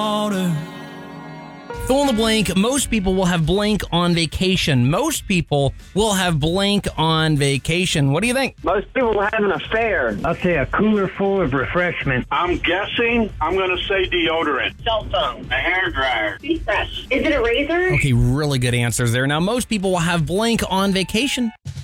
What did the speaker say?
Fill in the blank. Most people will have blank on vacation. Most people will have blank on vacation. What do you think? Most people will have an affair. I'll say a cooler full of refreshment. I'm guessing. I'm going to say deodorant. Cell phone. A hairdryer. Toothbrush. Is it a razor? Okay, really good answers there. Now, most people will have blank on vacation.